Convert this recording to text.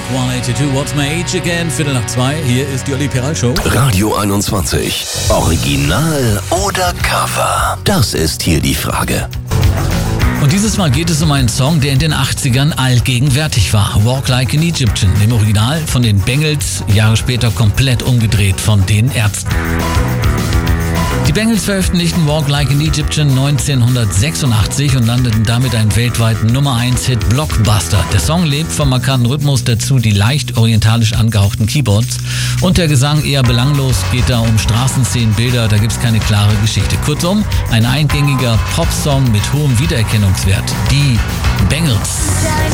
182, What's My Age Again, 1:45. Hier ist die Olli Peral Show. Radio 21. Original oder Cover? Das ist hier die Frage. Und dieses Mal geht es um einen Song, der in den 80ern allgegenwärtig war. Walk Like an Egyptian, im Original von den Bangles, Jahre später komplett umgedreht von den Ärzten. Die Bangles veröffentlichten Walk Like an Egyptian 1986 und landeten damit einen weltweiten Nummer-1-Hit Blockbuster. Der Song lebt vom markanten Rhythmus, dazu die leicht orientalisch angehauchten Keyboards und der Gesang eher belanglos, geht da um Straßenszenen, Bilder, da gibt's keine klare Geschichte. Kurzum, ein eingängiger Popsong mit hohem Wiedererkennungswert. Die Bangles.